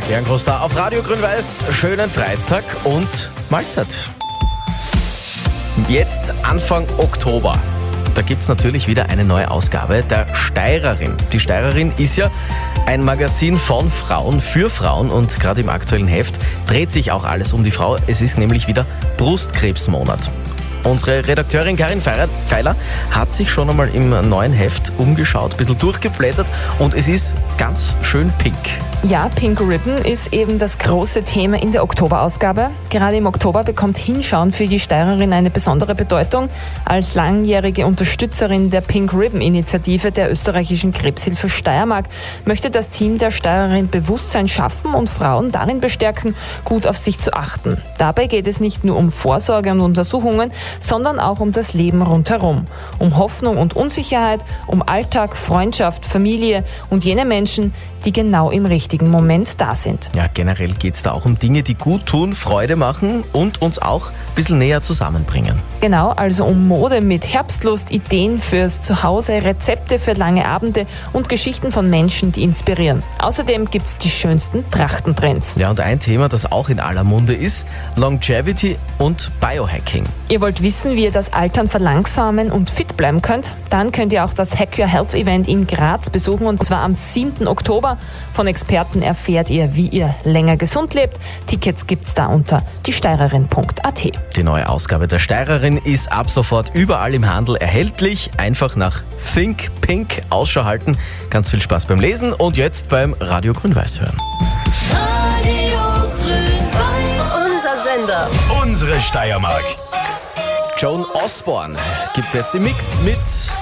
Adrian Costa auf Radio Grün-Weiß. Schönen Freitag und Mahlzeit. Jetzt Anfang Oktober. Da gibt es natürlich wieder eine neue Ausgabe der Steirerin. Die Steirerin ist ja ein Magazin von Frauen für Frauen und gerade im aktuellen Heft dreht sich auch alles um die Frau. Es ist nämlich wieder Brustkrebsmonat. Unsere Redakteurin Karin Feiler hat sich schon einmal im neuen Heft umgeschaut, ein bisschen durchgeblättert und es ist ganz schön pink. Ja, Pink Ribbon ist eben das große Thema in der Oktoberausgabe. Gerade im Oktober bekommt Hinschauen für die Steirerin eine besondere Bedeutung. Als langjährige Unterstützerin der Pink Ribbon-Initiative der österreichischen Krebshilfe Steiermark möchte das Team der Steirerin Bewusstsein schaffen und Frauen darin bestärken, gut auf sich zu achten. Dabei geht es nicht nur um Vorsorge und Untersuchungen, sondern auch um das Leben rundherum. Um Hoffnung und Unsicherheit, um Alltag, Freundschaft, Familie und jene Menschen, die genau im richtigen Moment da sind. Ja, generell geht es da auch um Dinge, die gut tun, Freude machen und uns auch ein bisschen näher zusammenbringen. Genau, also um Mode mit Herbstlust, Ideen fürs Zuhause, Rezepte für lange Abende und Geschichten von Menschen, die inspirieren. Außerdem gibt es die schönsten Trachtentrends. Ja, und ein Thema, das auch in aller Munde ist, Longevity und Biohacking. Ihr wollt wissen, wie ihr das Altern verlangsamen und fit bleiben könnt? Dann könnt ihr auch das Hack Your Health Event in Graz besuchen und zwar am 7. Oktober. Von Experten erfährt ihr, wie ihr länger gesund lebt. Tickets gibt's da unter diesteirerin.at. Die neue Ausgabe der Steirerin ist ab sofort überall im Handel erhältlich. Einfach nach Think Pink Ausschau halten. Ganz viel Spaß beim Lesen und jetzt beim Radio Grün-Weiß hören. Radio Grün-Weiß. Unser Sender. Unsere Steiermark. Joan Osborne gibt's jetzt im Mix mit